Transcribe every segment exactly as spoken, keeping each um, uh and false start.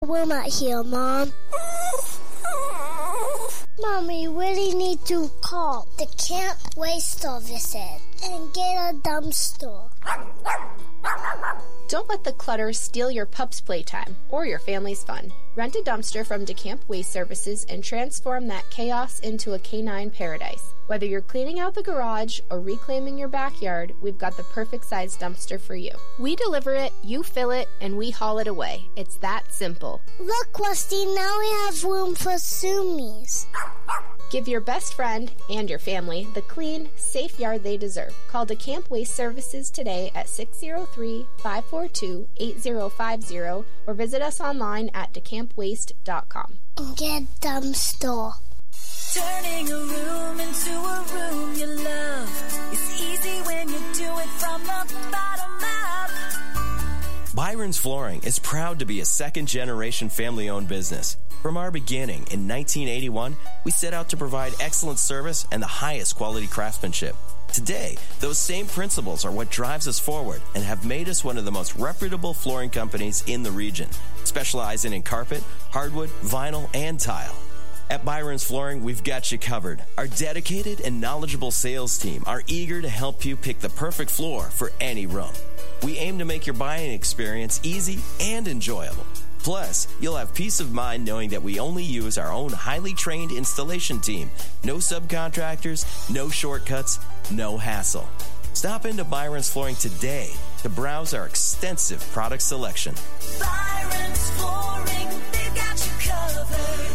Wilma here, Mom. Mom, we really need to call the Camp Waste Services and get a dumpster. Don't let the clutter steal your pup's playtime or your family's fun. Rent a dumpster from DeCamp Waste Services and transform that chaos into a canine paradise. Whether you're cleaning out the garage or reclaiming your backyard, we've got the perfect size dumpster for you. We deliver it, you fill it, and we haul it away. It's that simple. Look, Rusty, now we have room for Sumies. Give your best friend and your family the clean, safe yard they deserve. Call DeCamp Waste Services today at six oh three, five four two, eight oh five oh or visit us online at decamp waste dot com. Get dumpster. Turning a room into a room you love. It's easy when you do it from the bottom up. Byron's Flooring is proud to be a second-generation family-owned business. From our beginning in nineteen eighty-one, we set out to provide excellent service and the highest quality craftsmanship. Today, those same principles are what drives us forward and have made us one of the most reputable flooring companies in the region, specializing in carpet, hardwood, vinyl, and tile. At Byron's Flooring, we've got you covered. Our dedicated and knowledgeable sales team are eager to help you pick the perfect floor for any room. We aim to make your buying experience easy and enjoyable. Plus, you'll have peace of mind knowing that we only use our own highly trained installation team. No subcontractors, no shortcuts, no hassle. Stop into Byron's Flooring today to browse our extensive product selection. Byron's Flooring, they've got you covered.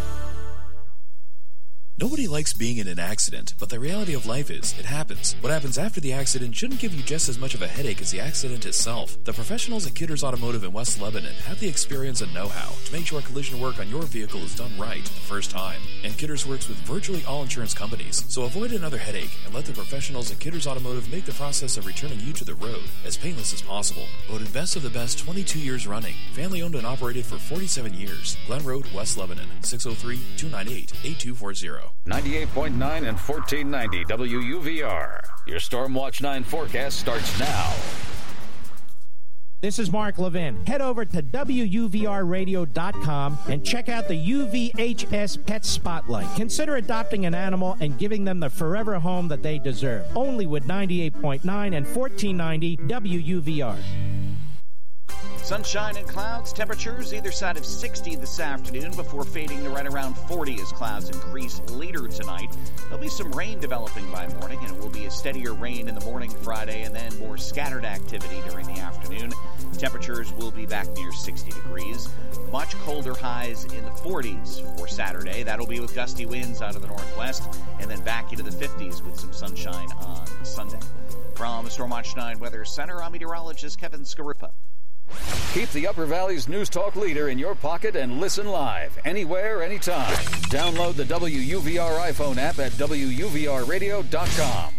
Nobody likes being in an accident, but the reality of life is, it happens. What happens after the accident shouldn't give you just as much of a headache as the accident itself. The professionals at Kidders Automotive in West Lebanon have the experience and know-how to make sure collision work on your vehicle is done right the first time. And Kidders works with virtually all insurance companies, so avoid another headache and let the professionals at Kidders Automotive make the process of returning you to the road as painless as possible. Voted best of the best twenty-two years running. Family owned and operated for forty-seven years. Glen Road, West Lebanon, six oh three, two nine eight, eight two four zero. ninety-eight point nine and fourteen ninety W U V R. Your Stormwatch nine forecast starts now. This is Mark Levin. Head over to W U V R radio dot com and check out the U V H S Pet Spotlight. Consider adopting an animal and giving them the forever home that they deserve. Only with ninety-eight point nine and fourteen ninety W U V R. Sunshine and clouds, temperatures either side of sixty this afternoon before fading to right around forty as clouds increase later tonight. There'll be some rain developing by morning, and it will be a steadier rain in the morning Friday and then more scattered activity during the afternoon. Temperatures will be back near sixty degrees. Much colder highs in the forties for Saturday. That'll be with gusty winds out of the northwest and then back into the fifties with some sunshine on Sunday. From the Stormwatch nine Weather Center, I'm meteorologist Kevin Skarupa. Keep the Upper Valley's News Talk leader in your pocket and listen live, anywhere, anytime. Download the W U V R iPhone app at W U V R radio dot com.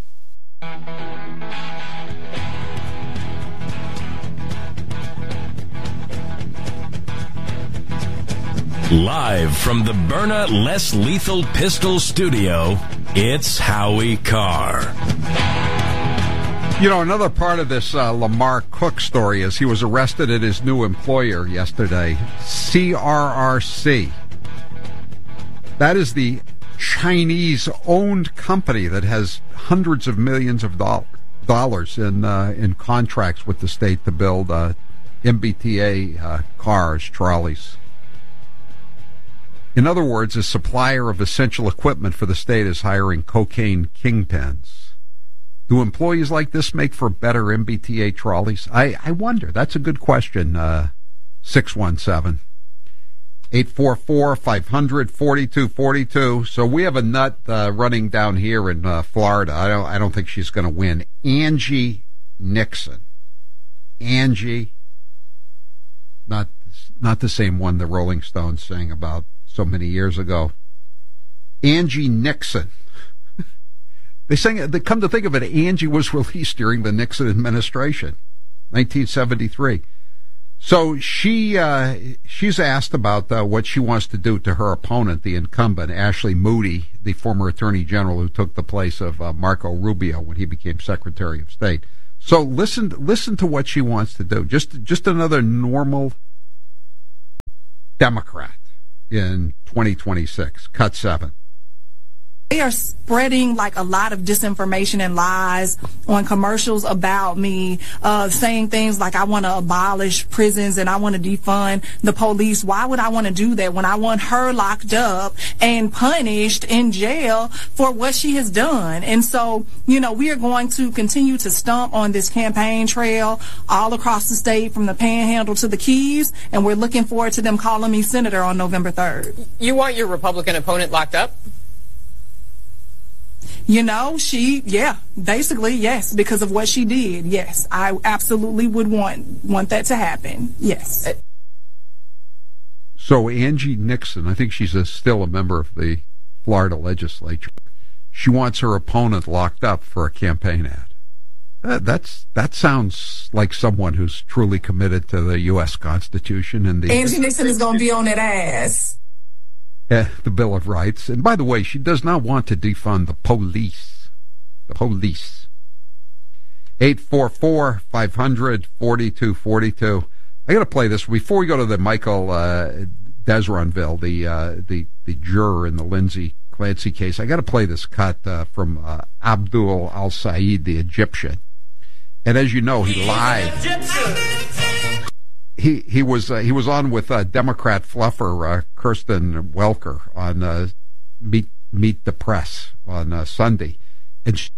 Live from the Byrna Less Lethal Pistol Studio, it's Howie Carr. You know, another part of this uh, Lamar Cook story is he was arrested at his new employer yesterday, C R R C. That is the Chinese-owned company that has hundreds of millions of do- dollars in uh, in contracts with the state to build uh, M B T A uh, cars, trolleys. In other words, a supplier of essential equipment for the state is hiring cocaine kingpins. Do employees like this make for better M B T A trolleys? I, I wonder. That's a good question. Uh, six one seven, eight four four, five hundred, forty-two forty-two. So we have a nut uh, running down here in uh, Florida. I don't I don't think she's going to win. Angie Nixon. Angie. Not, not the same one the Rolling Stones sang about so many years ago. Angie Nixon. They sang, they come to think of it, Angie was released during the Nixon administration, nineteen seventy-three. So she uh, she's asked about uh, what she wants to do to her opponent, the incumbent, Ashley Moody, the former attorney general who took the place of uh, Marco Rubio when he became Secretary of State. So listen listen to what she wants to do. Just just another normal Democrat in twenty twenty-six. Cut seven. They are spreading like a lot of disinformation and lies on commercials about me, uh, saying things like I want to abolish prisons and I want to defund the police. Why would I want to do that when I want her locked up and punished in jail for what she has done? And so, you know, we are going to continue to stomp on this campaign trail all across the state from the Panhandle to the Keys, and we're looking forward to them calling me senator on November third. You want your Republican opponent locked up? You know, she, yeah, basically, yes, because of what she did. Yes, I absolutely would want want that to happen. Yes. So Angie Nixon, I think she's a, still a member of the Florida legislature. She wants her opponent locked up for a campaign ad. Uh, that's that sounds like someone who's truly committed to the U S Constitution and the Angie Nixon is going to be on that ass. Uh, the Bill of Rights. And by the way, she does not want to defund the police. The police. eight four four, five hundred, forty-two forty-two. I got to play this before we go to the Michael uh, Desronville, the, uh, the the juror in the Lindsay Clancy case. I got to play this cut uh, from uh, Abdul al-Said, the Egyptian. And as you know, he lied. He he was uh, he was on with uh, Democrat fluffer uh, Kirsten Welker on uh, Meet Meet the Press on uh, Sunday, and she,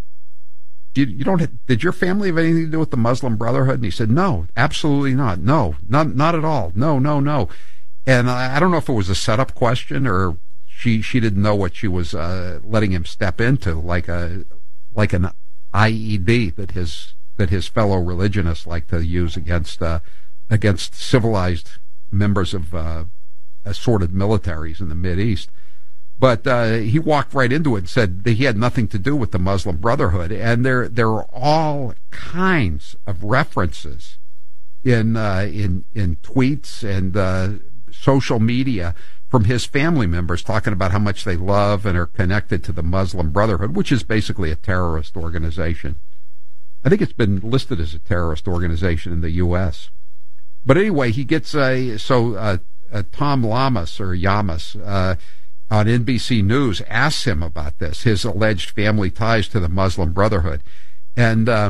you, you don't have, did your family have anything to do with the Muslim Brotherhood? And he said, no, absolutely not, no, not not at all, no, no, no. And I, I don't know if it was a setup question or she she didn't know what she was uh, letting him step into, like a like an I E D that his that his fellow religionists like to use against. Uh, against civilized members of uh, assorted militaries in the Mideast. But uh, he walked right into it and said that he had nothing to do with the Muslim Brotherhood. And there there are all kinds of references in uh, in in tweets and uh, social media from his family members talking about how much they love and are connected to the Muslim Brotherhood, which is basically a terrorist organization. I think it's been listed as a terrorist organization in the U S But anyway, he gets a so uh, uh, Tom Lamas or Yamas uh, on N B C News asks him about this, his alleged family ties to the Muslim Brotherhood, and uh,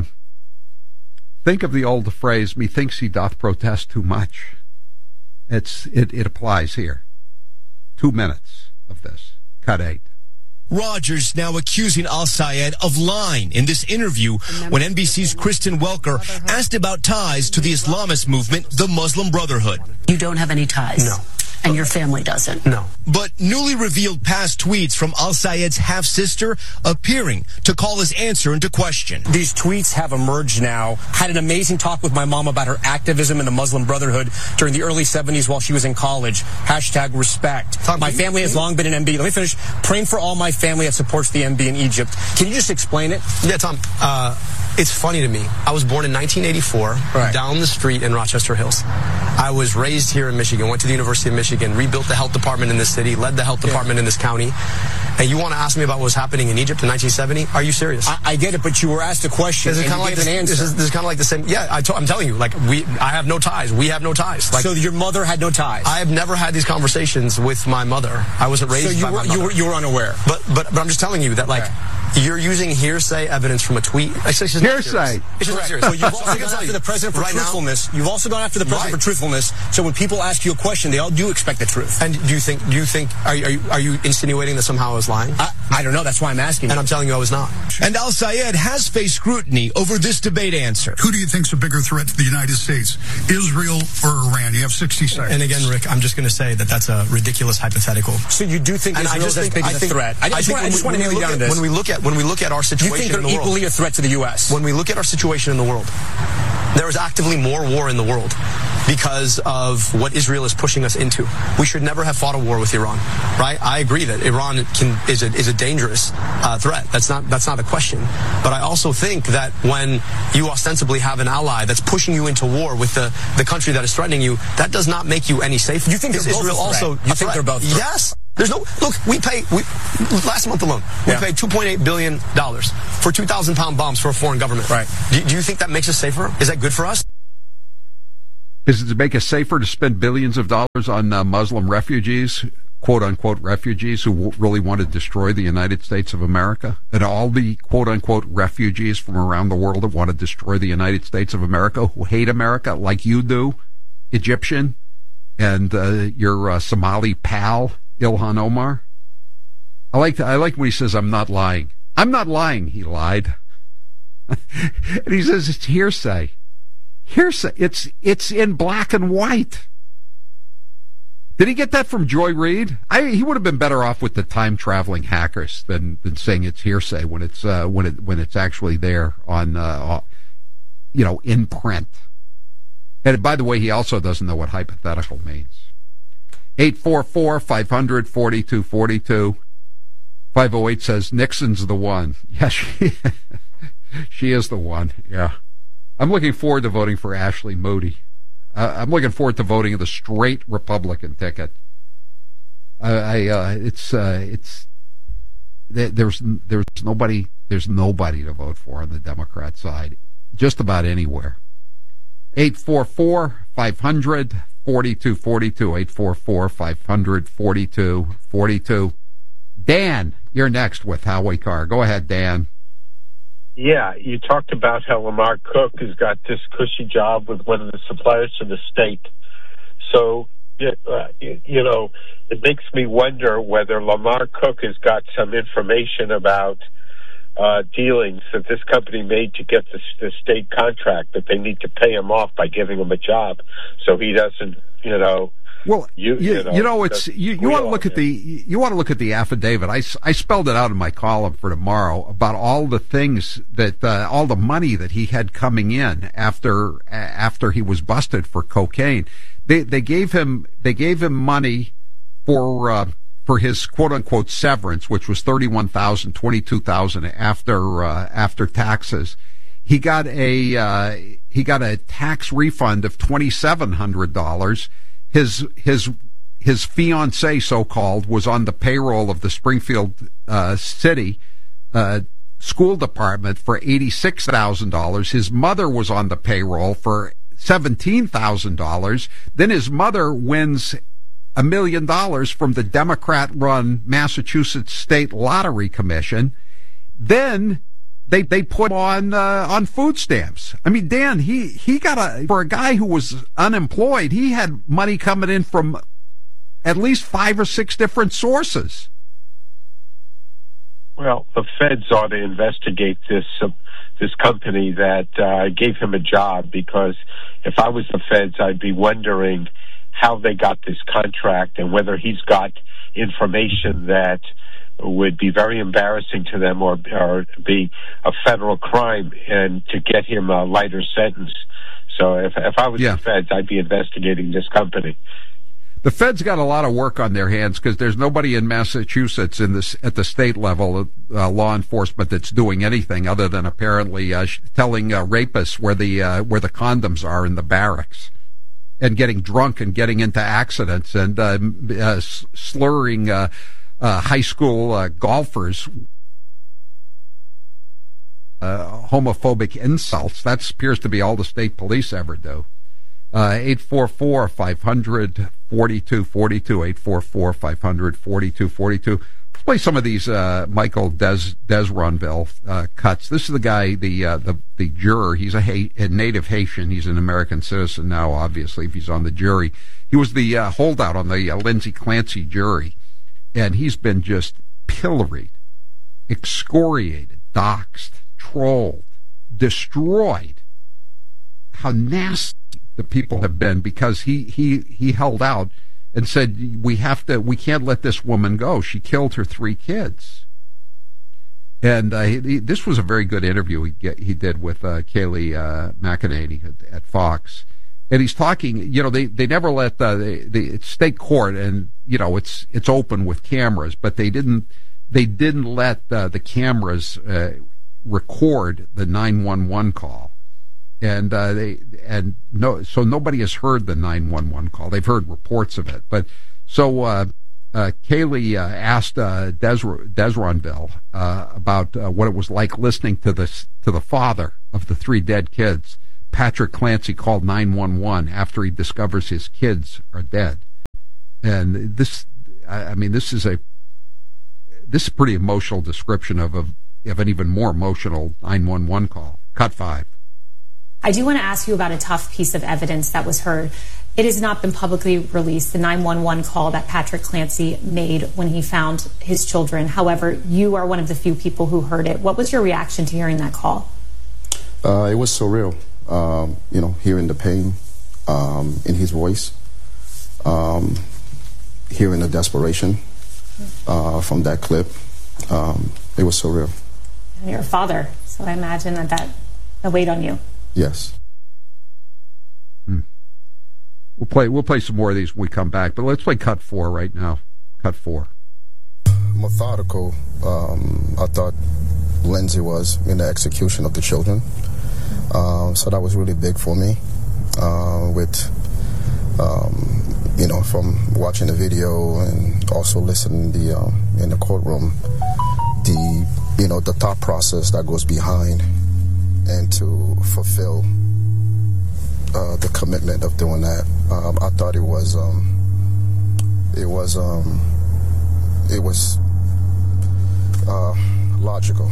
think of the old phrase, "Methinks he doth protest too much." It's it, it applies here. Two minutes of this. Cut eight. Rogers now accusing al-Sayed of lying in this interview when N B C's Kristen Welker asked about ties to the Islamist movement, the Muslim Brotherhood. You don't have any ties? No. And your family doesn't? No. But newly revealed past tweets from al-Sayed's half-sister appearing to call his answer into question. These tweets have emerged now. Had an amazing talk with my mom about her activism in the Muslim Brotherhood during the early seventies while she was in college. Hashtag respect. Tom, my family has long been an M B. Let me finish. Praying for all my family that supports the M B in Egypt. Can you just explain it? Yeah, Tom. Uh, it's funny to me. I was born in nineteen eighty-four, right, down the street in Rochester Hills. I was raised here in Michigan, went to the University of Michigan, rebuilt the health department in this city, led the health department yeah. in this county. And you want to ask me about what was happening in Egypt in nineteen seventy? Are you serious? I, I get it, but you were asked a question and you like gave this, an answer. This is, this is kind of like the same. Yeah, I to, I'm telling you, like, we, I have no ties. We have no ties. Like, so your mother had no ties? I have never had these conversations with my mother. I wasn't raised so you by were, my mother. You were, you were unaware? But, but, but I'm just telling you that, like, okay. you're using hearsay evidence from a tweet. It's just hearsay. It's just not serious. So you've also gone after the president for right truthfulness. Now, you've also gone after the president right. for truthfulness. So when people ask you a question, they all do expect the truth. And do you think? Do you think? Are, are you are you insinuating that somehow I was lying? I, I don't know. That's why I'm asking. And you. I'm telling you, I was not. And al-Sayed has faced scrutiny over this debate answer. Who do you think's a bigger threat to the United States, Israel or Iran? You have sixty seconds. And again, Rick, I'm just going to say that that's a ridiculous hypothetical. So you do think Israel is as big as a threat? I just, I want, I just want to nail you down on this. When we look at when we look at our situation you think they're in the world, equally a threat to the U S? When we look at our situation in the world, there is actively more war in the world because of what Israel is pushing us into. We should never have fought a war with Iran, right? I agree that Iran can, is a is a dangerous uh, threat. That's not that's not a question. But I also think that when you ostensibly have an ally that's pushing you into war with the, the country that is threatening you, that does not make you any safer. You think they're both Israel a threat? also? You think they're both? Threat? Yes. There's no look. We pay we, last month alone. We yeah. paid two point eight billion dollars for two thousand pound bombs for a foreign government. Right. Do, do you think that makes us safer? Is that good for us? Is it to make it safer to spend billions of dollars on uh, Muslim refugees, quote-unquote refugees, who w- really want to destroy the United States of America? And all the quote-unquote refugees from around the world that want to destroy the United States of America, who hate America like you do, Egyptian, and uh, your uh, Somali pal, Ilhan Omar? I like, I like when he says, I'm not lying. I'm not lying, he lied. And he says it's hearsay. Hearsay. It's it's in black and white. Did he get that from Joy Reid? I, he would have been better off with the time traveling hackers than, than saying it's hearsay when it's uh, when it when it's actually there on uh, you know in print. And by the way, he also doesn't know what hypothetical means. eight four four, five hundred, forty-two forty-two. five oh eight says Nixon's the one. Yes, she, she is the one. Yeah. I'm looking forward to voting for Ashley Moody. Uh, I'm looking forward to voting the straight Republican ticket. I, I uh, it's uh, it's there's there's nobody there's nobody to vote for on the Democrat side, just about anywhere. eight four four, five hundred, forty-two forty-two. eight four four, five hundred, forty-two forty-two. Dan, you're next with Howie Carr. Go ahead, Dan. Yeah, you talked about how Lamar Cook has got this cushy job with one of the suppliers to the state. So, uh, you know, it makes me wonder whether Lamar Cook has got some information about uh, dealings that this company made to get the, the state contract, that they need to pay him off by giving him a job so he doesn't, you know... Well, you, you, you know, you know it's you, you want to look at the you want to look at the affidavit. I, I spelled it out in my column for tomorrow about all the things that uh, all the money that he had coming in after after he was busted for cocaine. They they gave him they gave him money for uh, for his quote unquote severance, which was thirty one thousand, twenty two thousand after uh, after taxes. He got a uh, he got a tax refund of twenty seven hundred dollars. His his his fiancée, so-called, was on the payroll of the Springfield uh, City uh, School Department for eighty-six thousand dollars. His mother was on the payroll for seventeen thousand dollars. Then his mother wins a million dollars from the Democrat-run Massachusetts State Lottery Commission. Then They they put him on uh, on food stamps. I mean, Dan, he he got a for a guy who was unemployed. He had money coming in from at least five or six different sources. Well, the feds ought to investigate this uh, this company that uh, gave him a job, because if I was the feds, I'd be wondering how they got this contract and whether he's got information that would be very embarrassing to them, or, or be a federal crime, and to get him a lighter sentence. So if if I was yeah. the feds, I'd be investigating this company. The feds got a lot of work on their hands, because there's nobody in Massachusetts in this at the state level, uh, law enforcement, that's doing anything other than apparently uh, telling uh, rapists where the uh, where the condoms are in the barracks, and getting drunk and getting into accidents, and uh, uh, slurring uh, uh, high school uh, golfers. Uh, homophobic insults. That appears to be all the state police ever do. Uh, eight four four, five hundred, forty-two forty-two, eight four four, five hundred, forty-two forty-two. Let's play some of these uh, Michael Des, Desronville uh, cuts. This is the guy, the uh, the, the juror. He's a, ha- a native Haitian. He's an American citizen now, obviously, if he's on the jury. He was the uh, holdout on the uh, Lindsey Clancy jury, and he's been just pilloried, excoriated, doxxed, trolled, destroyed. How nasty the people have been, because he, he, he held out and said, we have to, we can't let this woman go. She killed her three kids. And uh, he, this was a very good interview he get, he did with uh, Kayleigh uh, McEnany at, at Fox. And he's talking, you know, they, they never let uh, the, the it's state court, and, you know, it's it's open with cameras, but they didn't they didn't let uh, the cameras uh, record the nine one one call. And uh, they and no, so nobody has heard the nine one one call. They've heard reports of it, but so uh, uh, Kayleigh uh, asked uh, Des Desronville uh, about uh, what it was like listening to this to the father of the three dead kids Patrick Clancy called nine one one after he discovers his kids are dead. And this, I mean, this is a this is a pretty emotional description of, a, of an even more emotional nine one one call. Cut five. I do want to ask you about a tough piece of evidence that was heard. It has not been publicly released, the nine one one call that Patrick Clancy made when he found his children. However, you are one of the few people who heard it. What was your reaction to hearing that call? Uh, it was surreal, um, you know, hearing the pain um, in his voice, um, hearing the desperation uh, from that clip. Um, it was surreal. And you're a father, so I imagine that that, that weighed on you. Yes. Hmm. We'll play. We'll play some more of these when we come back. But let's play cut four right now. Cut four. Methodical. Um, I thought Lindsay was in the execution of the children. Um, so that was really big for me. Uh, with um, you know, from watching the video and also listening the um, in the courtroom, the you know the thought process that goes behind and to fulfill uh, the commitment of doing that. Um, I thought it was um, it was um, it was uh, logical.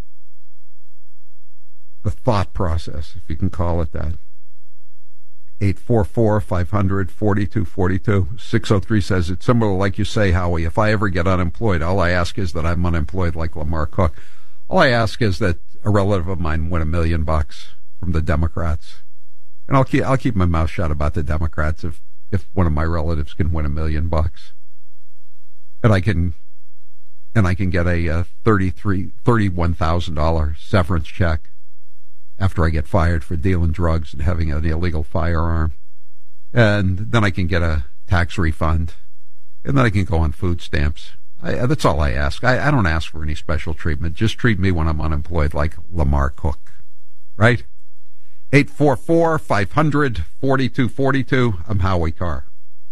The thought process, if you can call it that. eight four four, five hundred, forty-two forty-two. six oh three says, it's similar like you say, Howie. If I ever get unemployed, all I ask is that I'm unemployed like Lamar Cook. All I ask is that a relative of mine win a million bucks from the Democrats. And I'll keep I'll keep my mouth shut about the Democrats if, if one of my relatives can win a million bucks. And I can and I can get a uh, thirty-three thirty-one thousand dollars severance check after I get fired for dealing drugs and having an illegal firearm. And then I can get a tax refund. And then I can go on food stamps. I, that's all I ask. I, I don't ask for any special treatment. Just treat me when I'm unemployed like Lamar Cook. Right? eight four four, five hundred, forty-two forty-two. I'm Howie Carr.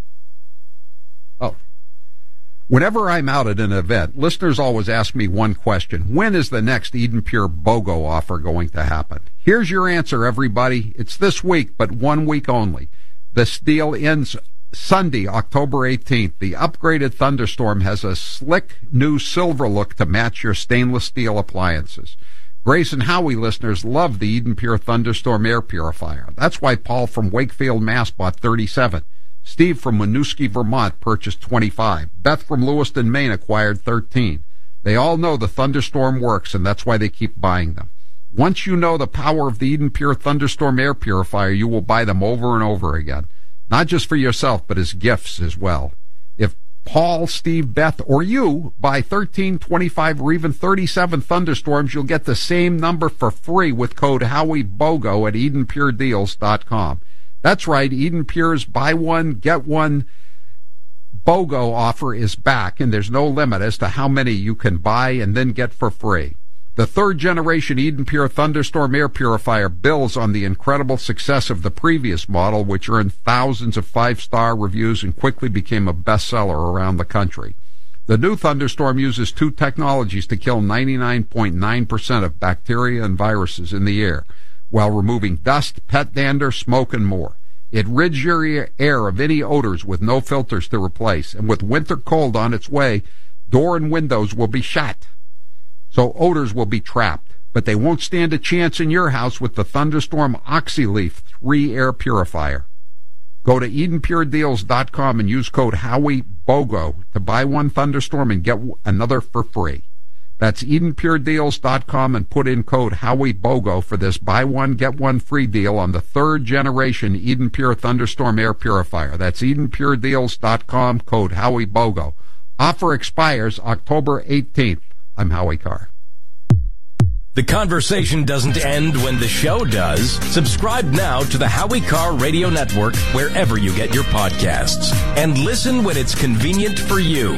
Oh. Whenever I'm out at an event, listeners always ask me one question. When is the next Eden Pure BOGO offer going to happen? Here's your answer, everybody. It's this week, but one week only. This deal ends Sunday, October eighteenth. The upgraded Thunderstorm has a slick new silver look to match your stainless steel appliances. Grace and Howie listeners love the Eden Pure Thunderstorm air purifier. That's why Paul from Wakefield, Mass. bought thirty-seven. Steve from Winooski, Vermont purchased twenty-five. Beth from Lewiston, Maine acquired thirteen. They all know the Thunderstorm works, and that's why they keep buying them. Once you know the power of the Eden Pure Thunderstorm air purifier, you will buy them over and over again. Not just for yourself, but as gifts as well. If Paul, Steve, Beth, or you buy thirteen, twenty-five, or even thirty-seven Thunderstorms, you'll get the same number for free with code HowieBOGO at Eden Pure Deals dot com. That's right, Eden Pure's buy one, get one BOGO offer is back, and there's no limit as to how many you can buy and then get for free. The third generation Eden Pure Thunderstorm air purifier builds on the incredible success of the previous model, which earned thousands of five-star reviews and quickly became a bestseller around the country. The new Thunderstorm uses two technologies to kill ninety-nine point nine percent of bacteria and viruses in the air, while removing dust, pet dander, smoke, and more. It rids your air of any odors with no filters to replace, and with winter cold on its way, door and windows will be shut. So odors will be trapped, but they won't stand a chance in your house with the Thunderstorm OxyLeaf three air purifier. Go to Eden Pure Deals dot com and use code HowieBOGO to buy one Thunderstorm and get another for free. That's Eden Pure Deals dot com and put in code HowieBOGO for this buy one, get one free deal on the third generation Eden Pure Thunderstorm air purifier. That's Eden Pure Deals dot com, code HowieBOGO. Offer expires October eighteenth. I'm Howie Carr. The conversation doesn't end when the show does. Subscribe now to the Howie Carr Radio Network wherever you get your podcasts. And listen when it's convenient for you.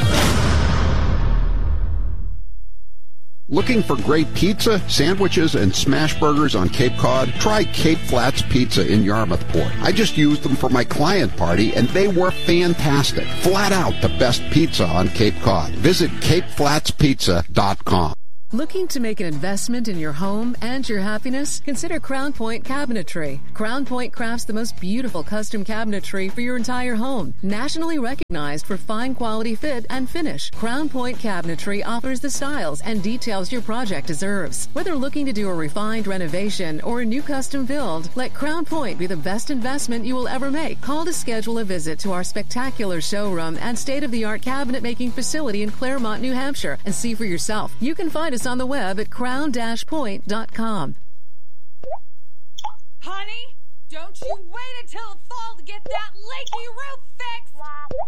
Looking for great pizza, sandwiches, and smash burgers on Cape Cod? Try Cape Flats Pizza in Yarmouthport. I just used them for my client party, and they were fantastic. Flat out the best pizza on Cape Cod. Visit Cape Flats Pizza dot com. Looking to make an investment in your home and your happiness? Consider Crown Point Cabinetry. Crown Point crafts the most beautiful custom cabinetry for your entire home. Nationally recognized for fine quality fit and finish, Crown Point Cabinetry offers the styles and details your project deserves. Whether looking to do a refined renovation or a new custom build, let Crown Point be the best investment you will ever make. Call to schedule a visit to our spectacular showroom and state-of-the-art cabinet making facility in Claremont, New Hampshire, and see for yourself. You can find us on the web at crown dash point dot com. Honey, don't you wait until the fall to get that leaky roof fixed.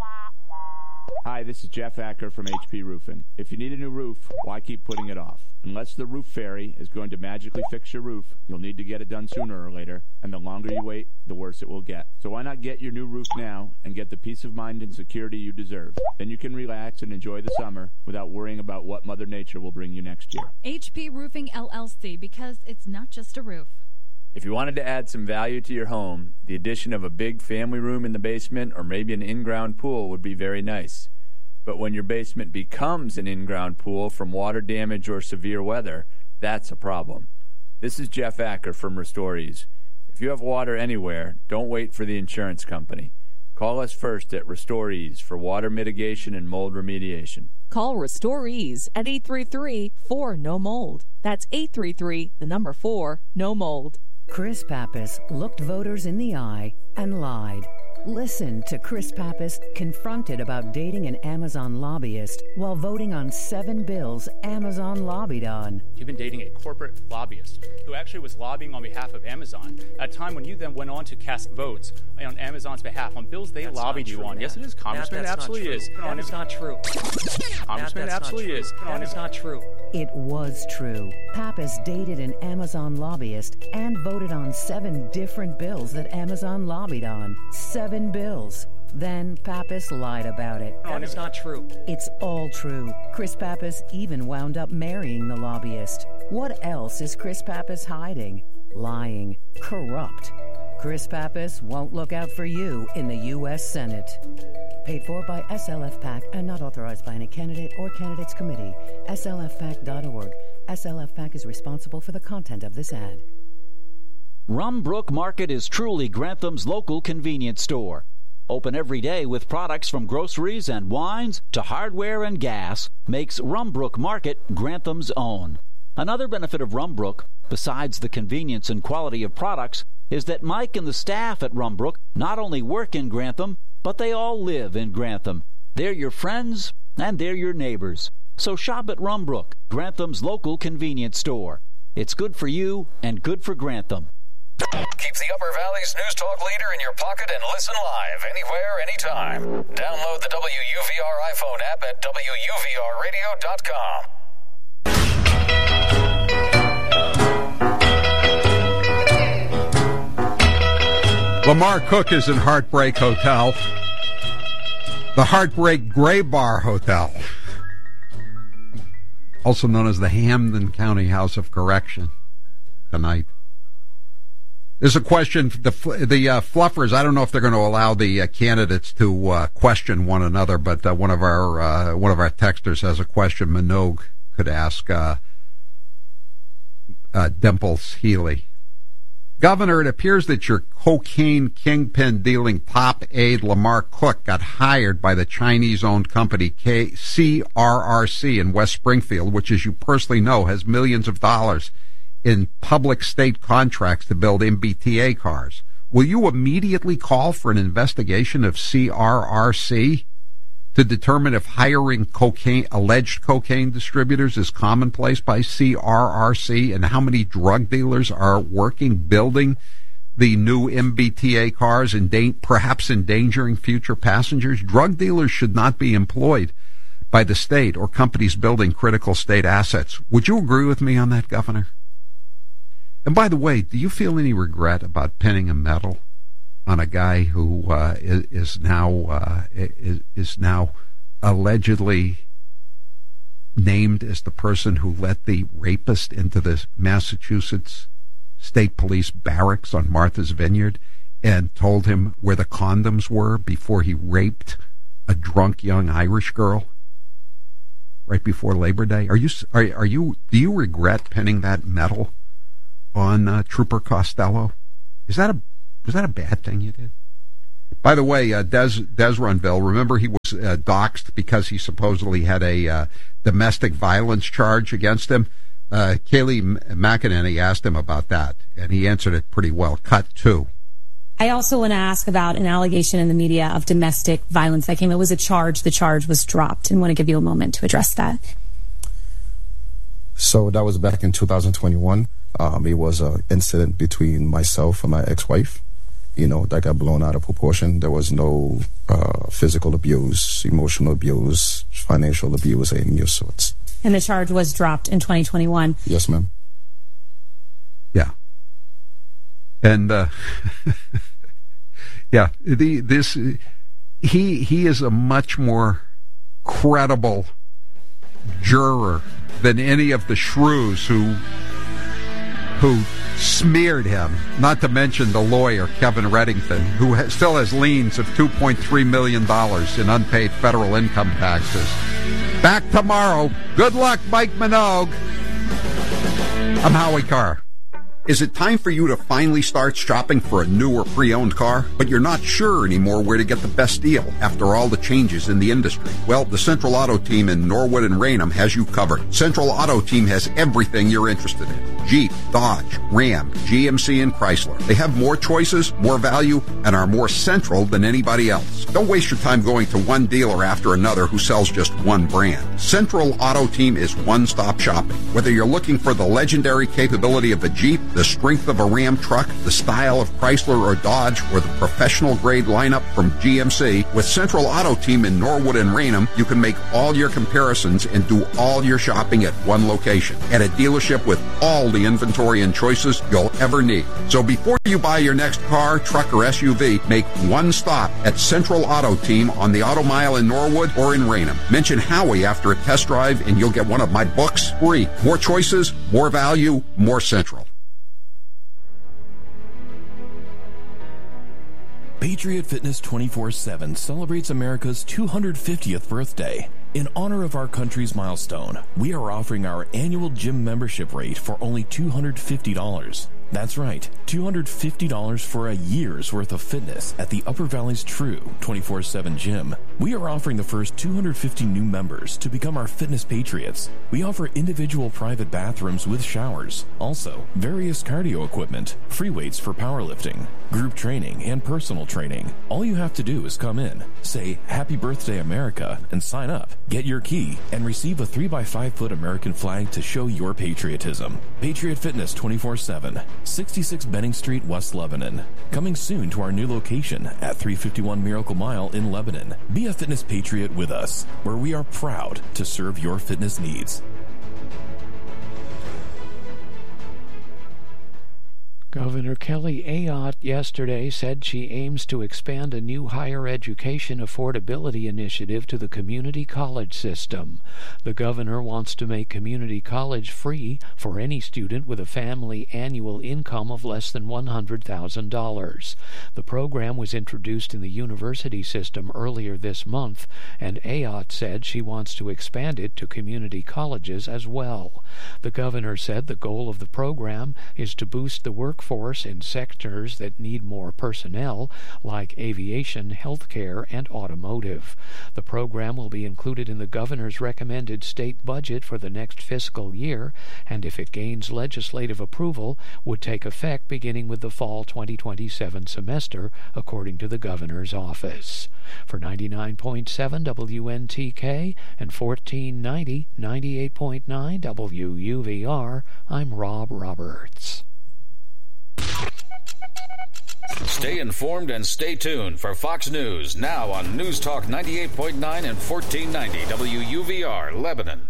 Hi, this is Jeff Acker from H P Roofing. If you need a new roof, why keep putting it off? Unless the roof fairy is going to magically fix your roof, you'll need to get it done sooner or later, and the longer you wait, the worse it will get. So why not get your new roof now and get the peace of mind and security you deserve? Then you can relax and enjoy the summer without worrying about what Mother Nature will bring you next year. H P Roofing L L C, because it's not just a roof. If you wanted to add some value to your home, the addition of a big family room in the basement or maybe an in-ground pool would be very nice. But when your basement becomes an in-ground pool from water damage or severe weather, that's a problem. This is Jeff Acker from RestoreEase. If you have water anywhere, don't wait for the insurance company. Call us first at RestoreEase for water mitigation and mold remediation. Call RestoreEase at eight three three, four, N O mold. That's eight three three, the number four, no mold. Chris Pappas looked voters in the eye and lied. Listen to Chris Pappas confronted about dating an Amazon lobbyist while voting on seven bills Amazon lobbied on. You've been dating a corporate lobbyist who actually was lobbying on behalf of Amazon at a time when you then went on to cast votes on Amazon's behalf on bills they that's lobbied you on. Matt. Yes, it is, Congressman. Matt, it absolutely is. That is not true. Congressman, Matt, it absolutely is. That is not true. It was true. Pappas dated an Amazon lobbyist and voted on seven different bills that Amazon lobbied on. Seven bills. Then Pappas lied about it. That is not true. It's all true. Chris Pappas even wound up marrying the lobbyist. What else is Chris Pappas hiding? Lying. Corrupt. Chris Pappas won't look out for you in the U S Senate. Paid for by S L F PAC and not authorized by any candidate or candidates committee. S L F pac dot org. S L F PAC is responsible for the content of this ad. Rumbrook Market is truly Grantham's local convenience store. Open every day with products from groceries and wines to hardware and gas makes Rumbrook Market Grantham's own. Another benefit of Rumbrook, besides the convenience and quality of products, is that Mike and the staff at Rumbrook not only work in Grantham, but they all live in Grantham. They're your friends and they're your neighbors. So shop at Rumbrook, Grantham's local convenience store. It's good for you and good for Grantham. Keep the Upper Valley's News Talk leader in your pocket and listen live anywhere, anytime. Download the W U V R iPhone app at W U V R radio dot com. Lamar Cook is in Heartbreak Hotel, the Heartbreak Gray Bar Hotel, also known as the Hamden County House of Correction, tonight. There's a question, the the uh, fluffers, I don't know if they're going to allow the uh, candidates to uh, question one another, but uh, one of our uh, one of our texters has a question Minogue could ask uh, uh, Dimples Healy. Governor, it appears that your cocaine kingpin dealing top aide Lamar Cook got hired by the Chinese-owned company K- C R R C in West Springfield, which, as you personally know, has millions of dollars in public state contracts to build M B T A cars. Will you immediately call for an investigation of C R R C to determine if hiring cocaine, alleged cocaine distributors is commonplace by C R R C, and how many drug dealers are working building the new M B T A cars and da- perhaps endangering future passengers? Drug dealers should not be employed by the state or companies building critical state assets. Would you agree with me on that, Governor? And by the way, do you feel any regret about pinning a medal on a guy who uh, is, is now uh, is, is now allegedly named as the person who let the rapist into the Massachusetts State Police barracks on Martha's Vineyard and told him where the condoms were before he raped a drunk young Irish girl? right before Labor Day. Are you are, are you do you regret pinning that medal on uh, Trooper Costello? Is that a was that a bad thing you did? By the way, uh, Des Des Runville, remember he was uh, doxxed because he supposedly had a uh, domestic violence charge against him. Uh, Kayleigh McEnany asked him about that, and he answered it pretty well. Cut two. I also want to ask about an allegation in the media of domestic violence that came. It was a charge. The charge was dropped, and want to give you a moment to address that. So that was back in two thousand twenty-one. Um, it was an incident between myself and my ex-wife. You know, that got blown out of proportion. There was no uh, physical abuse, emotional abuse, financial abuse, any of sorts. And the charge was dropped in twenty twenty-one. Yes, ma'am. Yeah. And, uh, yeah, the, this, he, he is a much more credible juror than any of the shrews who, who smeared him, not to mention the lawyer, Kevin Reddington, who has, still has liens of two point three million dollars in unpaid federal income taxes. Back tomorrow. Good luck, Mike Minogue. I'm Howie Carr. Is it time for you to finally start shopping for a new or pre-owned car, but you're not sure anymore where to get the best deal after all the changes in the industry? Well, the Central Auto Team in Norwood and Raynham has you covered. Central Auto Team has everything you're interested in. Jeep, Dodge, Ram, G M C, and Chrysler. They have more choices, more value, and are more central than anybody else. Don't waste your time going to one dealer after another who sells just one brand. Central Auto Team is one-stop shopping. Whether you're looking for the legendary capability of a Jeep, the strength of a Ram truck, the style of Chrysler or Dodge, or the professional-grade lineup from G M C, with Central Auto Team in Norwood and Raynham, you can make all your comparisons and do all your shopping at one location, at a dealership with all the inventory and choices you'll ever need. So before you buy your next car, truck, or S U V, make one stop at Central Auto Team on the Auto Mile in Norwood or in Raynham. Mention Howie after a test drive and you'll get one of my books free. More choices, more value, more Central. Patriot Fitness twenty-four seven celebrates America's two hundred fiftieth birthday. In honor of our country's milestone, we are offering our annual gym membership rate for only two hundred fifty dollars. That's right, two hundred fifty dollars for a year's worth of fitness at the Upper Valley's true twenty-four seven gym. We are offering the first two hundred fifty new members to become our fitness patriots. We offer individual private bathrooms with showers, also various cardio equipment, free weights for powerlifting, group training, and personal training. All you have to do is come in, say Happy Birthday America, and sign up. Get your key and receive a three by five foot American flag to show your patriotism. Patriot Fitness twenty-four seven. sixty-six Benning Street, West Lebanon. Coming soon to our new location at three fifty-one Miracle Mile in Lebanon. Be a fitness patriot with us, where we are proud to serve your fitness needs. Governor Kelly Ayotte yesterday said she aims to expand a new higher education affordability initiative to the community college system. The governor wants to make community college free for any student with a family annual income of less than one hundred thousand dollars. The program was introduced in the university system earlier this month, and Ayotte said she wants to expand it to community colleges as well. The governor said the goal of the program is to boost the workforce in sectors that need more personnel, like aviation, healthcare, and automotive. The program will be included in the governor's recommended state budget for the next fiscal year, and if it gains legislative approval, would take effect beginning with the fall twenty twenty-seven semester, according to the governor's office. For ninety-nine point seven W N T K and fourteen ninety, ninety-eight point nine W U V R, I'm Rob Roberts. Stay informed and stay tuned for Fox News, now on News Talk ninety-eight point nine and fourteen ninety W U V R, Lebanon.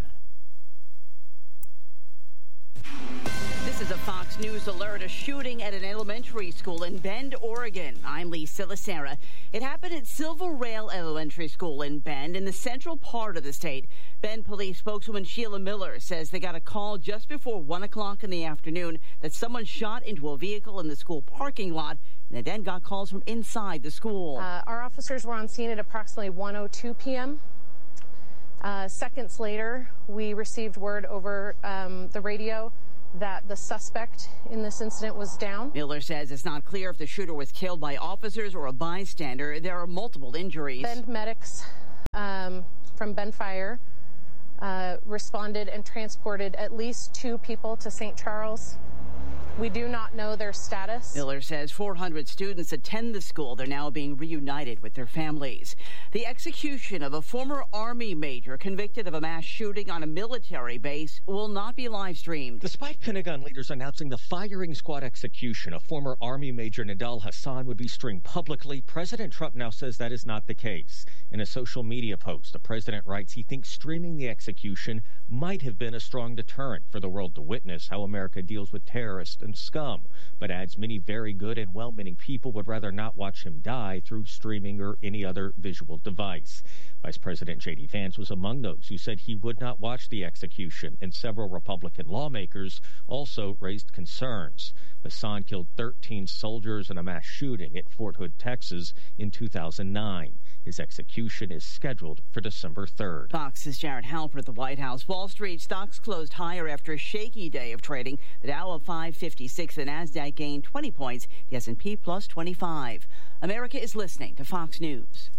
This is a Fox News alert. A shooting at an elementary school in Bend, Oregon. I'm Lee Silasera. It happened at Silver Rail Elementary School in Bend, in the central part of the state. Bend police spokeswoman Sheila Miller says they got a call just before one o'clock in the afternoon that someone shot into a vehicle in the school parking lot, and they then got calls from inside the school. Uh, our officers were on scene at approximately one oh two p.m. Uh, seconds later, we received word over um, the radio that the suspect in this incident was down. Miller says it's not clear if the shooter was killed by officers or a bystander. There are multiple injuries. Bend medics um, from Bend Fire uh, responded and transported at least two people to Saint Charles. We do not know their status. Miller says four hundred students attend the school. They're now being reunited with their families. The execution of a former Army major convicted of a mass shooting on a military base will not be live-streamed. Despite Pentagon leaders announcing the firing squad execution of former Army Major Nidal Hasan would be streamed publicly, President Trump now says that is not the case. In a social media post, the president writes he thinks streaming the execution might have been a strong deterrent for the world to witness how America deals with terrorists and scum, but adds many very good and well-meaning people would rather not watch him die through streaming or any other visual device. Vice President J D Vance was among those who said he would not watch the execution, and several Republican lawmakers also raised concerns. Hasan killed thirteen soldiers in a mass shooting at Fort Hood, Texas in two thousand nine. His execution is scheduled for December third. Fox's Jared Halpern at the White House. Wall Street stocks closed higher after a shaky day of trading. The Dow up five fifty-six, the Nasdaq gained twenty points, the S and P plus twenty-five. America is listening to Fox News.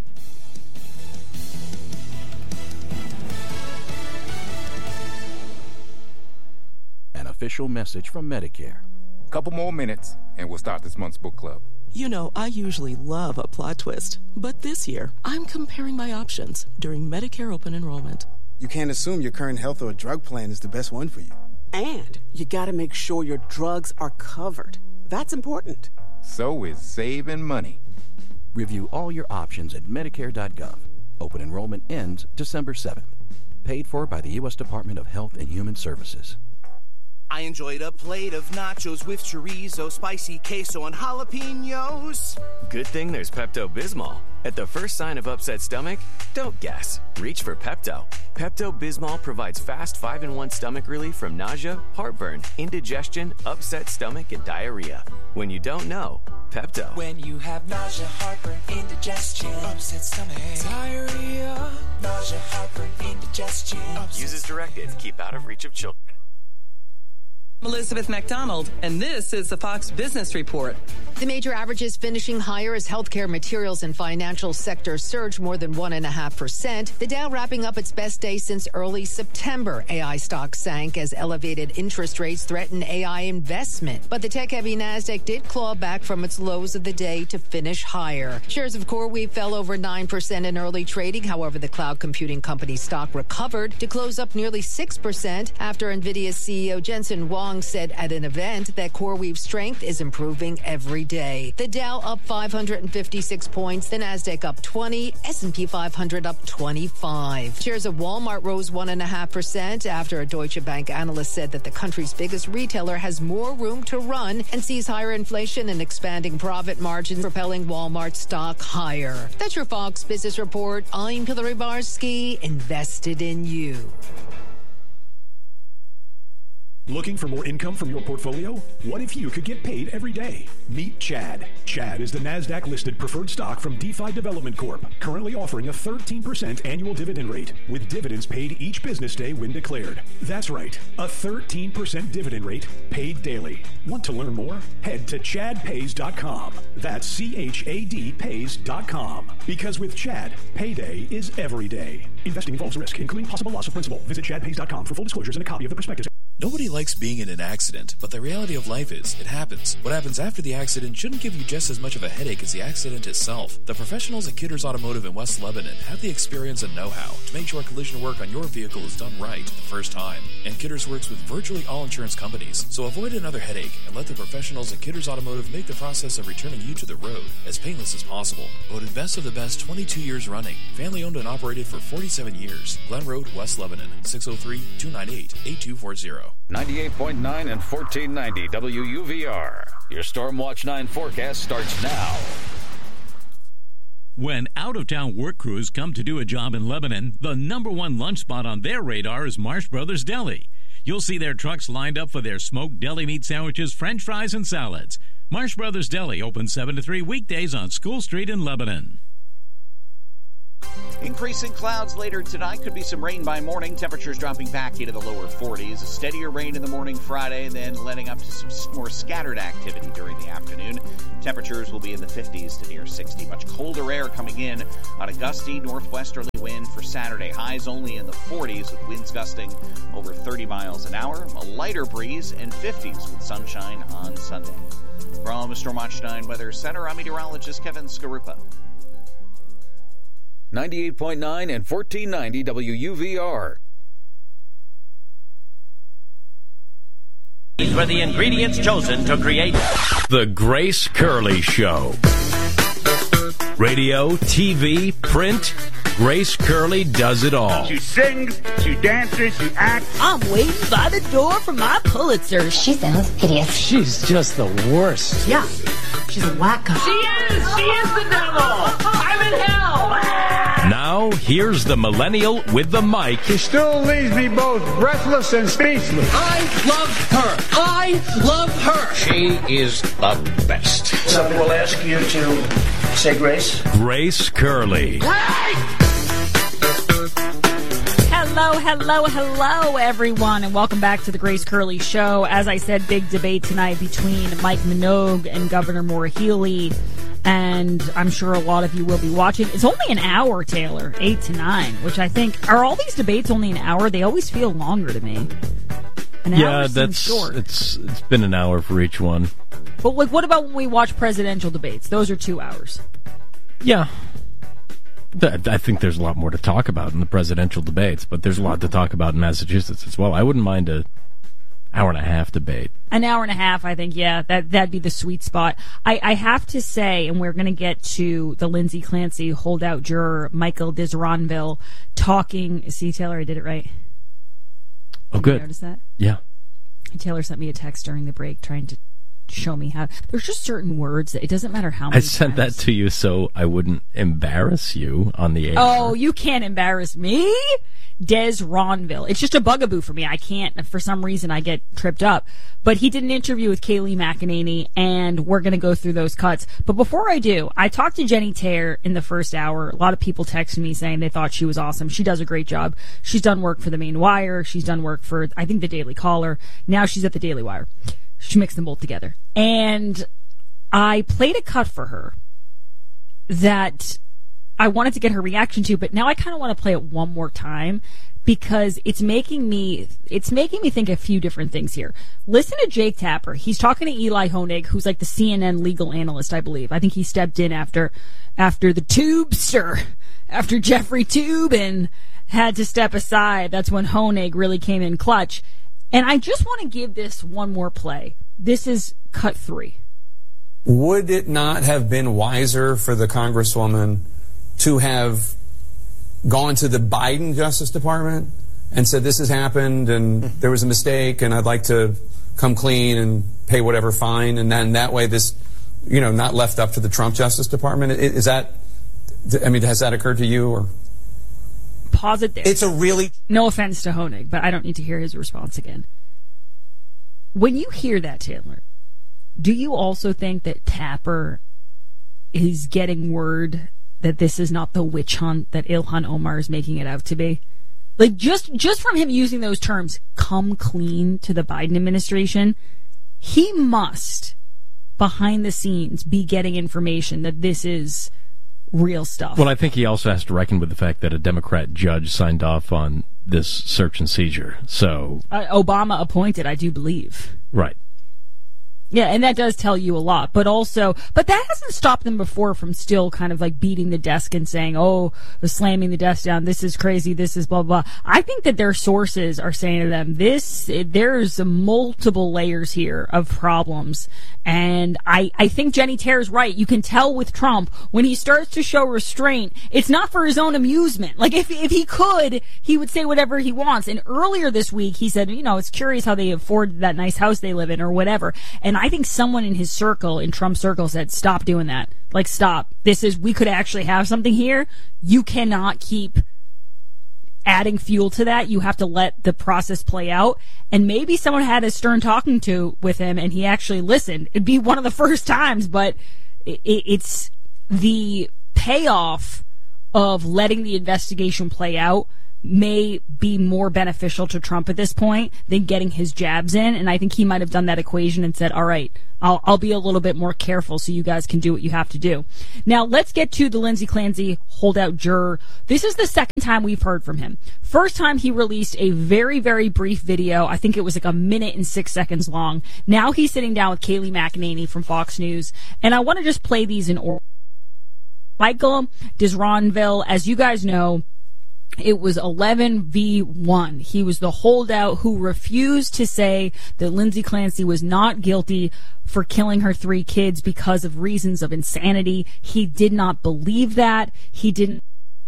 An official message from Medicare. Couple more minutes, and we'll start this month's book club. You know, I usually love a plot twist, but this year, I'm comparing my options during Medicare open enrollment. You can't assume your current health or drug plan is the best one for you. And you gotta make sure your drugs are covered. That's important. So is saving money. Review all your options at Medicare dot gov. Open enrollment ends December seventh. Paid for by the U S Department of Health and Human Services. I enjoyed a plate of nachos with chorizo, spicy queso, and jalapenos. Good thing there's Pepto-Bismol. At the first sign of upset stomach, don't guess. Reach for Pepto. Pepto-Bismol provides fast five in one stomach relief from nausea, heartburn, indigestion, upset stomach, and diarrhea. When you don't know, Pepto. When you have nausea, heartburn, indigestion, upset stomach, diarrhea, nausea, heartburn, indigestion. Use as directed to keep out of reach of children. Elizabeth McDonald, and this is the Fox Business Report. The major averages finishing higher as healthcare, materials, and financial sector surged more than one and a half percent. The Dow wrapping up its best day since early September. A I stocks sank as elevated interest rates threatened A I investment. But the tech-heavy Nasdaq did claw back from its lows of the day to finish higher. Shares of CoreWeave fell over nine percent in early trading. However, the cloud computing company stock recovered to close up nearly six percent after NVIDIA's C E O Jensen Huang said at an event that CoreWeave's strength is improving every day. The Dow up five hundred fifty-six points, the Nasdaq up twenty, S and P five hundred up twenty-five. Shares of Walmart rose one point five percent after a Deutsche Bank analyst said that the country's biggest retailer has more room to run and sees higher inflation and expanding profit margins propelling Walmart stock higher. That's your Fox Business Report. I'm Hillary Barsky, invested in you. Looking for more income from your portfolio? What if you could get paid every day? Meet Chad. Chad is the NASDAQ-listed preferred stock from DeFi Development Corp, currently offering a thirteen percent annual dividend rate, with dividends paid each business day when declared. That's right, a thirteen percent dividend rate paid daily. Want to learn more? Head to chad pays dot com. That's C H A D pays dot com. Because with Chad, payday is every day. Investing involves risk, including possible loss of principal. Visit chad pays dot com for full disclosures and a copy of the prospectus. Nobody likes being in an accident, but the reality of life is, it happens. What happens after the accident shouldn't give you just as much of a headache as the accident itself. The professionals at Kidders Automotive in West Lebanon have the experience and know-how to make sure collision work on your vehicle is done right the first time. And Kidders works with virtually all insurance companies, so avoid another headache and let the professionals at Kidders Automotive make the process of returning you to the road as painless as possible. Voted best of the best twenty-two years running. Family owned and operated for forty-seven years. Glen Road, West Lebanon, six oh three, two nine eight, eight two four zero. ninety-eight point nine and fourteen ninety W U V R. Your Stormwatch nine forecast starts now. When out-of-town work crews come to do a job in Lebanon, the number one lunch spot on their radar is Marsh Brothers Deli. You'll see their trucks lined up for their smoked deli meat sandwiches, french fries, and salads. Marsh Brothers Deli open seven to three weekdays on School Street in Lebanon. Increasing clouds later tonight. Could be some rain by morning. Temperatures dropping back into the lower forties. A steadier rain in the morning Friday, and then letting up to some more scattered activity during the afternoon. Temperatures will be in the fifties to near sixty. Much colder air coming in on a gusty northwesterly wind for Saturday. Highs only in the forties with winds gusting over thirty miles an hour. A lighter breeze and fifties with sunshine on Sunday. From the Storm Watch nine Weather Center, I'm meteorologist Kevin Skarupa. ninety-eight point nine and fourteen ninety W U V R. These were the ingredients chosen to create The Grace Curley Show. Radio, T V, print, Grace Curley does it all. She sings, she dances, she acts. I'm waiting by the door for my Pulitzer. She sounds hideous. She's just the worst. Yeah, she's a wacko. She is! She is the devil! I'm in hell! Now, here's the millennial with the mic. She still leaves me both breathless and speechless. I love her. I love her. She is the best. Somebody will ask you to say grace. Grace Curley. Hello, hello, hello, everyone, and welcome back to the Grace Curley Show. As I said, big debate tonight between Mike Minogue and Governor Maura Healey, and I'm sure a lot of you will be watching. It's only an hour, Taylor, eight to nine, which I think, are all these debates only an hour? They always feel longer to me. An yeah, hour that's short. it's it's been an hour for each one. But like, what about when we watch presidential debates? Those are two hours. Yeah. I think there's a lot more to talk about in the presidential debates, but there's a lot to talk about in Massachusetts as well. I wouldn't mind a hour and a half debate. An hour and a half, I think, yeah, that, that'd be the sweet spot. I, I have to say, and we're going to get to the Lindsay Clancy holdout juror, Michael Disronville, talking. See, Taylor, I did it right. Oh, did good. You notice that? Yeah. Taylor sent me a text during the break trying to show me how. There's just certain words that it doesn't matter how many I sent times. that to you so I wouldn't embarrass you on the air. Oh, you can't embarrass me? Des Ronville. It's just a bugaboo for me. I can't, for some reason, I get tripped up. But he did an interview with Kayleigh McEnany, and we're going to go through those cuts. But before I do, I talked to Jenny Tare in the first hour. A lot of people texted me saying they thought she was awesome. She does a great job. She's done work for the Maine Wire. She's done work for, I think, the Daily Caller. Now she's at the Daily Wire. She mixed them both together. And I played a cut for her that I wanted to get her reaction to, but now I kind of want to play it one more time because it's making me it's making me think a few different things here. Listen to Jake Tapper. He's talking to Eli Honig, who's like the C N N legal analyst, I believe. I think he stepped in after after the Tubester, after Jeffrey Toobin had to step aside. That's when Honig really came in clutch. And I just want to give this one more play. This is cut three. Would it not have been wiser for the Congresswoman to have gone to the Biden Justice Department and said, this has happened and there was a mistake and I'd like to come clean and pay whatever fine, and then that way this, you know, not left up to the Trump Justice Department? Is that, I mean, has that occurred to you? Or pause it there. It's a really... No offense to Honig, but I don't need to hear his response again. When you hear that, Taylor, do you also think that Tapper is getting word that this is not the witch hunt that Ilhan Omar is making it out to be? Like, just, just from him using those terms, come clean to the Biden administration, he must, behind the scenes, be getting information that this is real stuff. Well, I think he also has to reckon with the fact that a Democrat judge signed off on this search and seizure. So uh, Obama appointed, I do believe. Right. Yeah, and that does tell you a lot. But also, but that hasn't stopped them before from still kind of like beating the desk and saying, oh, slamming the desk down, this is crazy, this is blah, blah. I think that their sources are saying to them, this, there's multiple layers here of problems. And I, I think Jenny Tare is right. You can tell with Trump, when he starts to show restraint, it's not for his own amusement. Like, if, if he could, he would say whatever he wants. And earlier this week, he said, you know, it's curious how they afford that nice house they live in or whatever. And I think someone in his circle, in Trump's circle, said, stop doing that. Like, stop. This is, we could actually have something here. You cannot keep adding fuel to that. You have to let the process play out. And maybe someone had a stern talking to with him and he actually listened. It'd be one of the first times, but it, it's the payoff of letting the investigation play out may be more beneficial to Trump at this point than getting his jabs in. And I think he might have done that equation and said, all right, I'll, I'll be a little bit more careful so you guys can do what you have to do. Now, let's get to the Lindsay Clancy holdout juror. This is the second time we've heard from him. First time he released a very, very brief video. I think it was like a minute and six seconds long. Now he's sitting down with Kayleigh McEnany from Fox News. And I want to just play these in order. Michael Disronville, as you guys know, it was eleven v one. He was the holdout who refused to say that Lindsay Clancy was not guilty for killing her three kids because of reasons of insanity. He did not believe that. He didn't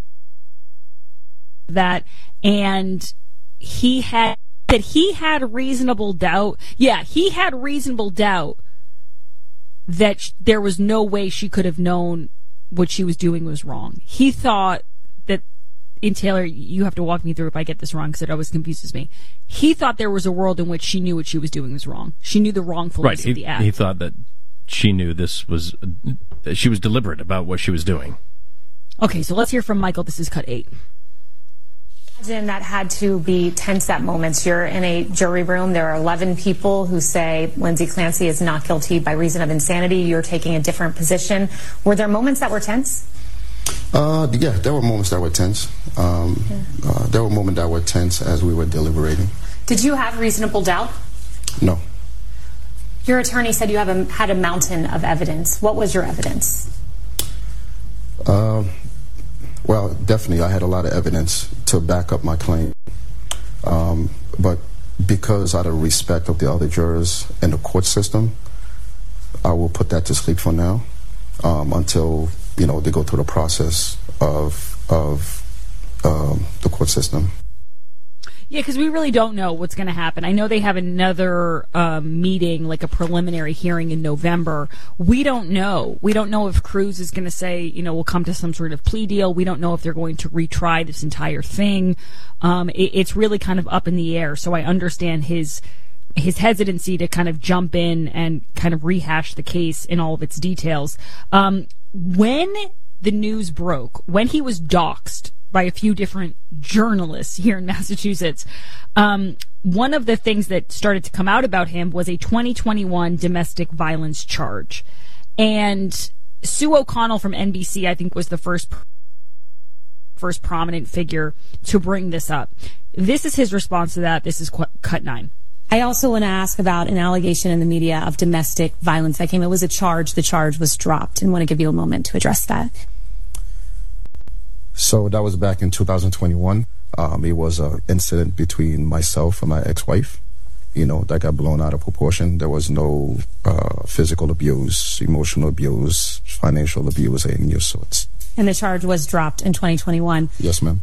that. And he had that he had reasonable doubt. Yeah, he had reasonable doubt that sh- there was no way she could have known what she was doing was wrong. He thought that, and Taylor, you have to walk me through if I get this wrong because it always confuses me. He thought there was a world in which she knew what she was doing was wrong. She knew the wrongfulness right. He, of the act. He thought that she knew this was, that she was deliberate about what she was doing. Okay, so let's hear from Michael. This is cut eight. Imagine that had to be tense at moments. You're in a jury room. There are eleven people who say Lindsay Clancy is not guilty by reason of insanity. You're taking a different position. Were there moments that were tense? Uh, yeah, there were moments that were tense. Um, yeah. uh, there were moments that were tense as we were deliberating. Did you have reasonable doubt? No. Your attorney said you have a, had a mountain of evidence. What was your evidence? Uh, well, definitely I had a lot of evidence to back up my claim. Um, but because out of respect of the other jurors and the court system, I will put that to sleep for now um, until, you know, they go through the process of of um, the court system. Yeah, because we really don't know what's going to happen. I know they have another um, meeting, like a preliminary hearing in November. We don't know. We don't know if Cruz is going to say, you know, we'll come to some sort of plea deal. We don't know if they're going to retry this entire thing. Um, it, it's really kind of up in the air. So I understand his his hesitancy to kind of jump in and kind of rehash the case in all of its details. Um, when the news broke, when he was doxxed by a few different journalists here in Massachusetts, um, one of the things that started to come out about him was a twenty twenty-one domestic violence charge. And Sue O'Connell from N B C, I think, was the first first prominent figure to bring this up. This is his response to that. This is qu- cut nine. I also want to ask about an allegation in the media of domestic violence that came. It was a charge. The charge was dropped, and want to give you a moment to address that. So that was back in two thousand twenty-one. Um, it was an incident between myself and my ex-wife, you know, that got blown out of proportion. There was no uh, physical abuse, emotional abuse, financial abuse, any of sorts. And the charge was dropped in twenty twenty-one. Yes, ma'am.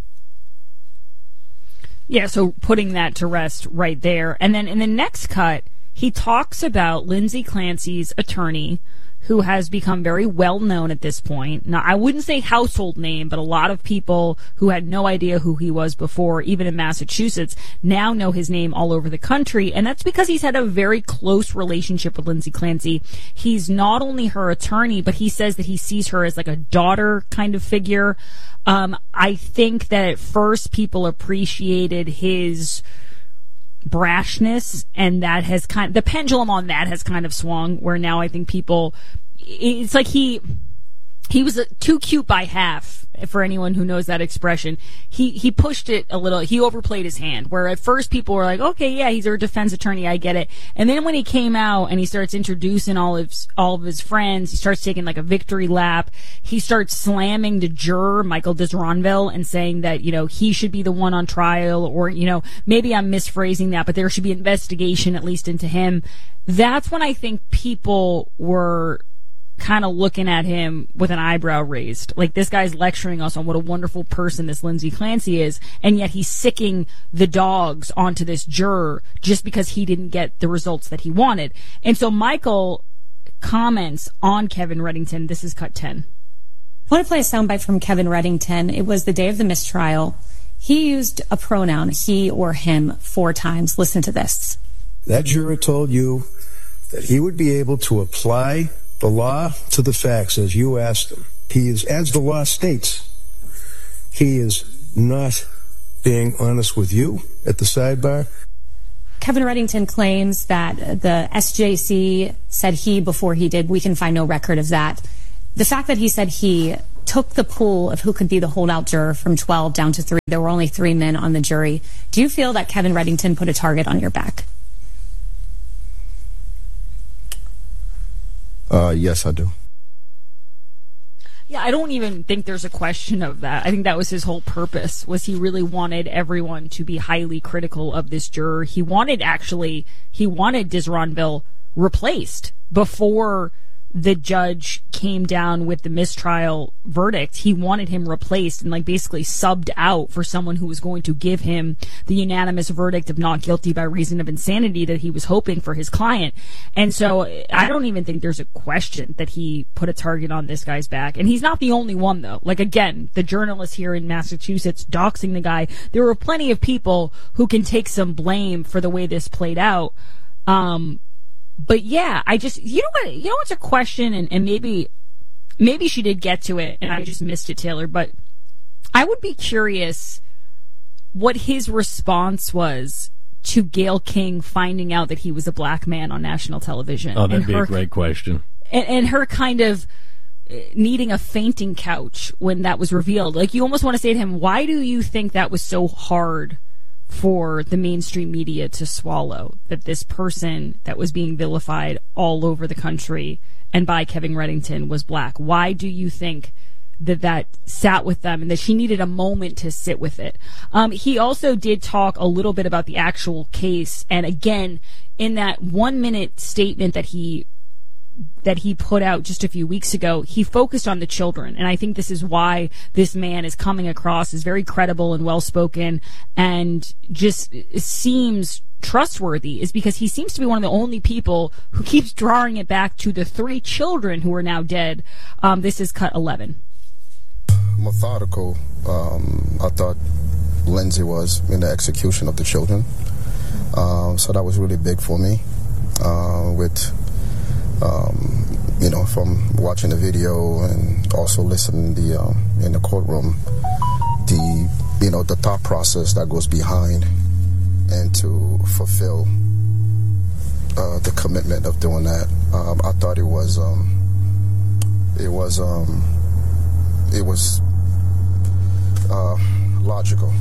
Yeah, so putting that to rest right there. And then in the next cut, he talks about Lindsay Clancy's attorney, who has become very well known at this point. Now, I wouldn't say household name, but a lot of people who had no idea who he was before, even in Massachusetts, now know his name all over the country. And that's because he's had a very close relationship with Lindsay Clancy. He's not only her attorney, but he says that he sees her as like a daughter kind of figure. Um, I think that at first people appreciated his brashness, and that has kind of, the pendulum on that has kind of swung, where now I think people, it's like he he was too cute by half, for anyone who knows that expression. He he pushed it a little, he overplayed his hand, where at first people were like, okay, yeah, he's a defense attorney, I get it. And then when he came out and he starts introducing all of his, all of his friends, he starts taking like a victory lap, he starts slamming the juror, Michael Disronville, and saying that, you know, he should be the one on trial, or, you know, maybe I'm misphrasing that, but there should be investigation at least into him. That's when I think people were kind of looking at him with an eyebrow raised. Like, this guy's lecturing us on what a wonderful person this Lindsay Clancy is, and yet he's sicking the dogs onto this juror just because he didn't get the results that he wanted. And so Michael comments on Kevin Reddington. This is cut ten. I want to play a soundbite from Kevin Reddington. It was the day of the mistrial. He used a pronoun, he or him, four times. Listen to this. That juror told you that he would be able to apply the law to the facts as you asked him. He is, as the law states, he is not being honest with you at the sidebar. Kevin Reddington claims that the S J C said he before he did. We can find no record of that. The fact that he said he took the pool of who could be the holdout juror from twelve down to three. There were only three men on the jury. Do you feel that Kevin Reddington put a target on your back? Uh, yes, I do. Yeah, I don't even think there's a question of that. I think that was his whole purpose, was he really wanted everyone to be highly critical of this juror. He wanted, actually, he wanted Diz Ronville replaced before the judge came down with the mistrial verdict. He wanted him replaced and like basically subbed out for someone who was going to give him the unanimous verdict of not guilty by reason of insanity that he was hoping for his client. And so I don't even think there's a question that he put a target on this guy's back. And he's not the only one, though. Like, again, the journalist here in Massachusetts doxing the guy. There were plenty of people who can take some blame for the way this played out. Um, But yeah, I just, you know what, you know what's a question, and, and maybe, maybe she did get to it and I just missed it, Taylor, but I would be curious what his response was to Gayle King finding out that he was a black man on national television. Oh, that'd and be her, a great question. And, and her kind of needing a fainting couch when that was revealed. Like, you almost want to say to him, why do you think that was so hard for the mainstream media to swallow, that this person that was being vilified all over the country and by Kevin Reddington was black? Why do you think that that sat with them and that she needed a moment to sit with it? Um, he also did talk a little bit about the actual case. And again, in that one minute statement that he that he put out just a few weeks ago, he focused on the children. And I think this is why this man is coming across as very credible and well-spoken and just seems trustworthy, is because he seems to be one of the only people who keeps drawing it back to the three children who are now dead. Um, this is cut eleven. Methodical, um, I thought Lindsay was in the execution of the children. Um, so that was really big for me. Uh, with Um, you know, from watching the video and also listening the um, in the courtroom, the you know the thought process that goes behind and to fulfill uh, the commitment of doing that, um, I thought it was um, it was um, it was uh, logical.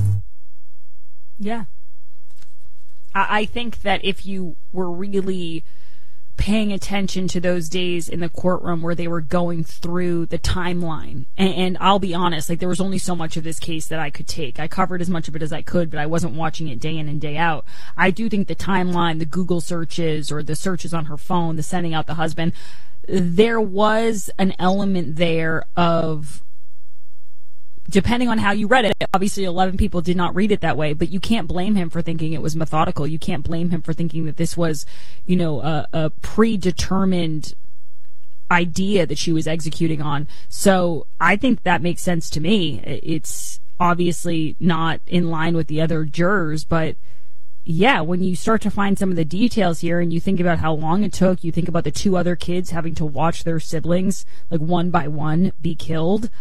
Yeah, I, I think that if you were really paying attention to those days in the courtroom where they were going through the timeline. And, and I'll be honest, like, there was only so much of this case that I could take. I covered as much of it as I could, but I wasn't watching it day in and day out. I do think the timeline, the Google searches or the searches on her phone, the sending out the husband, there was an element there of, depending on how you read it, obviously eleven people did not read it that way, but you can't blame him for thinking it was methodical. You can't blame him for thinking that this was, you know, a, a predetermined idea that she was executing on. So I think that makes sense to me. It's obviously not in line with the other jurors, but yeah, when you start to find some of the details here and you think about how long it took, you think about the two other kids having to watch their siblings, like one by one, be killed,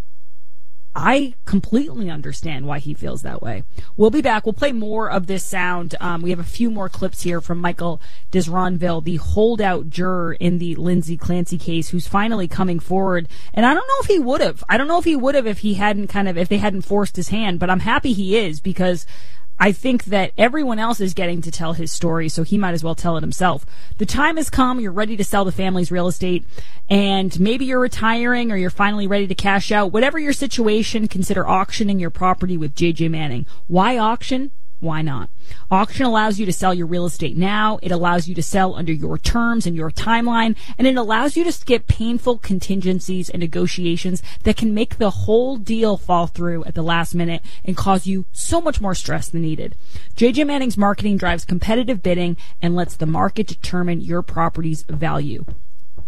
I completely understand why he feels that way. We'll be back. We'll play more of this sound. Um, we have a few more clips here from Michael Diz Ronville, the holdout juror in the Lindsay Clancy case, who's finally coming forward. And I don't know if he would have. I don't know if he would have if he hadn't kind of, if they hadn't forced his hand, but I'm happy he is, because I think that everyone else is getting to tell his story, so he might as well tell it himself. The time has come. You're ready to sell the family's real estate, and maybe you're retiring or you're finally ready to cash out. Whatever your situation, consider auctioning your property with J J Manning. Why auction? Why not? Auction allows you to sell your real estate now. It allows you to sell under your terms and your timeline, and it allows you to skip painful contingencies and negotiations that can make the whole deal fall through at the last minute and cause you so much more stress than needed. J J Manning's marketing drives competitive bidding and lets the market determine your property's value.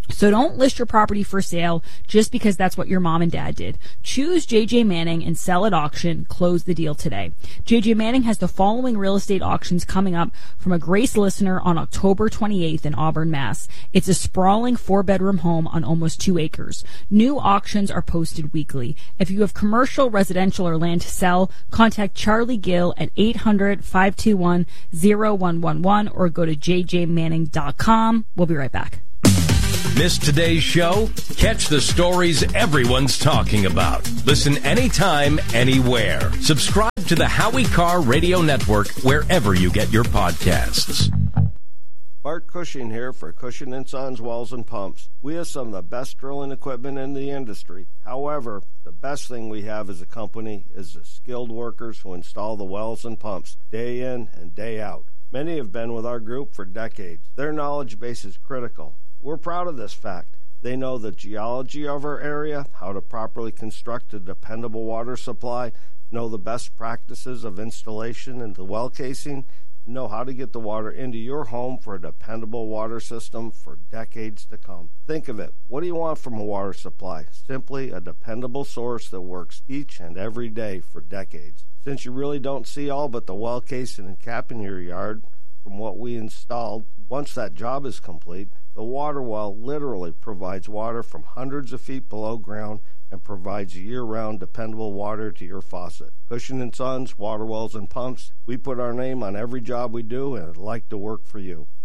So don't list your property for sale just because that's what your mom and dad did. Choose J J Manning and sell at auction. Close the deal today. J J Manning has the following real estate auctions coming up from a Grace listener on October twenty-eighth in Auburn, Mass. It's a sprawling four-bedroom home on almost two acres. New auctions are posted weekly. If you have commercial, residential, or land to sell, contact Charlie Gill at eight hundred, five two one, zero one one one or go to j j manning dot com. We'll be right back. Missed today's show? Catch the stories everyone's talking about. Listen anytime, anywhere. Subscribe to the Howie Carr Radio Network wherever you get your podcasts. Bart Cushing here for Cushing and Sons Wells and Pumps. We have some of the best drilling equipment in the industry. However, the best thing we have as a company is the skilled workers who install the wells and pumps day in and day out. Many have been with our group for decades. Their knowledge base is critical. We're proud of this fact. They know the geology of our area, how to properly construct a dependable water supply, know the best practices of installation and the well casing, and know how to get the water into your home for a dependable water system for decades to come. Think of it. What do you want from a water supply? Simply a dependable source that works each and every day for decades. Since you really don't see all but the well casing and cap in your yard from what we installed, once that job is complete, the water well literally provides water from hundreds of feet below ground and provides year-round dependable water to your faucet. Cushing and Sons, Water Wells and Pumps, we put our name on every job we do and I'd like to work for you.